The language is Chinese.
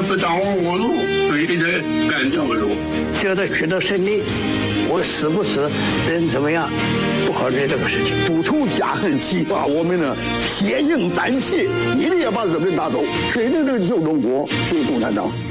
不掌握我路，对的人干掉路。 觉得取得胜利，我死不死，人怎么样，不考虑这个事情。 督促加狠激发我们的铁硬胆气，一定要把日本打走，谁能拯救中国？就是共产党。